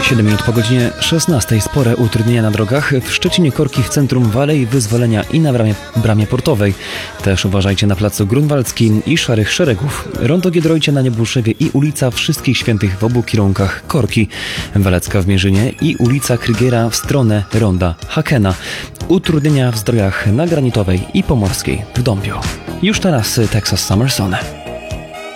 7 minut po godzinie 16. Spore utrudnienia na drogach. W Szczecinie korki w centrum Walei Wyzwolenia i na bramie portowej. Też uważajcie na placu Grunwaldzkim i Szarych Szeregów. Rondo Giedroycie na Niebuszewie i ulica Wszystkich Świętych w obu kierunkach korki. Walecka w Mierzynie i ulica Krygiera w stronę Ronda Hakena. Utrudnienia w drogach na Granitowej i Pomorskiej w Dąbiu. Już teraz Texas Summer Sun.